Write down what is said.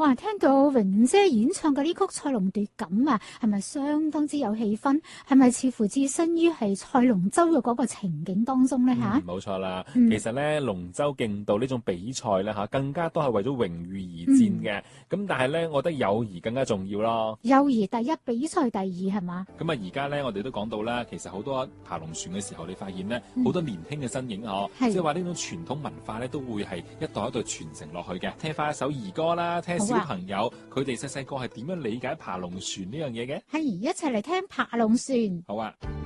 哇！聽到榮姐演唱嘅呢曲《賽龍奪錦》啊，係咪相當之有氣氛？係咪似乎置身於係賽龍舟嘅嗰個情景當中咧嚇？ 冇錯啦。其實咧，龍舟競渡呢種比賽咧更加都係為咗榮譽而戰嘅。咁但係咧，我覺得友誼更加重要咯。 友誼第一，比賽第二係嘛？ 咁啊，而家咧我哋都講到啦，其實好多爬龍船嘅時候，你發現咧好多年輕嘅身影即係話呢種傳統文化咧都會係一代一代傳承落去嘅。聽翻一首兒歌啦，聽小朋友佢哋細細個係點樣理解爬龍船呢樣嘢嘅？ 係一齊嚟聽爬龍船。 好啊。